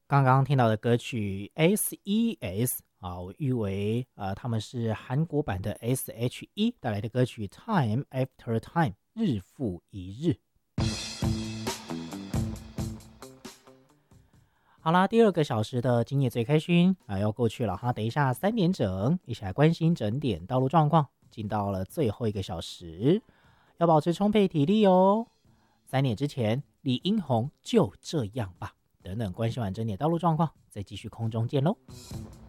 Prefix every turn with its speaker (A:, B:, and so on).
A: 刚刚听到的歌曲 S.E.S 啊，我誉为他们是韩国版的 S.H.E 带来的歌曲 Time After Time 日复一日。好啦，第二个小时的今夜最开心要过去了哈，等一下3点整，一起来关心整点道路状况。进到了最后一个小时，要保持充沛体力哦。3点之前，李英宏就这样吧。等等，关心完整点道路状况，再继续空中见喽。